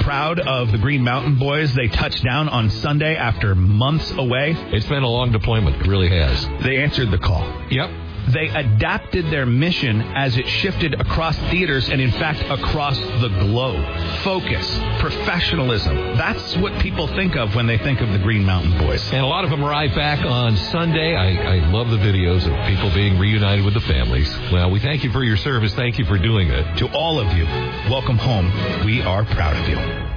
proud of the Green Mountain Boys. They touched down on Sunday after months away. It's been a long deployment. It really has. They answered the call. Yep. They adapted their mission as it shifted across theaters and, in fact, across the globe. Focus, professionalism. That's what people think of when they think of the Green Mountain Boys. And a lot of them arrived back on Sunday. I love the videos of people being reunited with the families. Well, we thank you for your service. Thank you for doing it. To all of you, welcome home. We are proud of you.